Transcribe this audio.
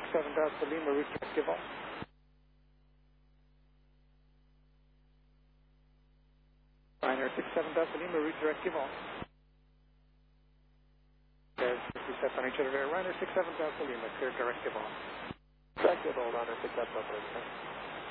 67 Delta Lima, route directive off. Ryanair 67 Delta Lima, route directive off. There's 57 on each other there. Ryanair 67 Delta Lima, clear directive off. Directive, hold on, 67 Delta Lima.